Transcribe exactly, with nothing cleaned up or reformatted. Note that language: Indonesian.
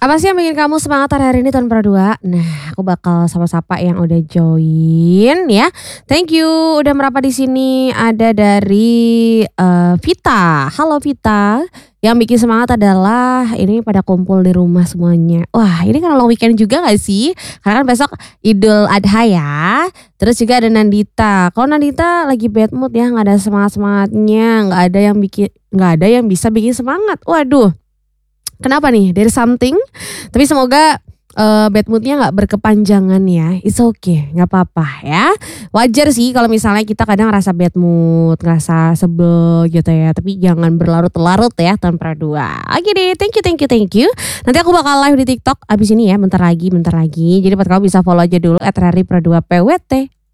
Apa sih yang bikin kamu semangat hari-hari ini tahun dua? Nah, aku bakal sapa-sapa yang udah join ya. Thank you udah merapat di sini. Ada dari eh, Vita. Halo Vita. Yang bikin semangat adalah ini pada kumpul di rumah semuanya. Wah, ini kan long weekend juga gak sih? Karena kan besok Idul Adha ya. Terus juga ada Nandita. Kalau Nandita lagi bad mood ya, nggak ada semangat-semangatnya, nggak ada yang bikin, nggak ada yang bisa bikin semangat. Waduh. Kenapa nih? Dari something. Tapi semoga uh, bad moodnya gak berkepanjangan ya. It's okay, gak apa-apa ya. Wajar sih kalau misalnya kita kadang ngerasa bad mood, ngerasa sebel gitu ya. Tapi jangan berlarut-larut ya tanpa dua. Oke deh, thank you, thank you, thank you. Nanti aku bakal live di TikTok abis ini ya, bentar lagi, bentar lagi. Jadi buat kamu bisa follow aja dulu at rari pradua p w t.